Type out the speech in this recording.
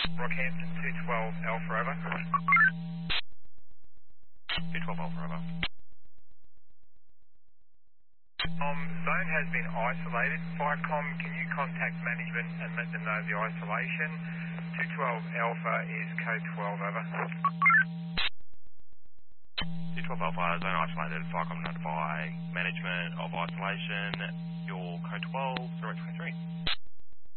Rockhampton 212 Alpha over. 212 Alpha over. Zone has been isolated. Vicom, can you contact management and let them know the isolation? 212 Alpha is code 12 over. 212 Alpha, zone isolated. Vicom notify management of isolation. Your code 12, 023.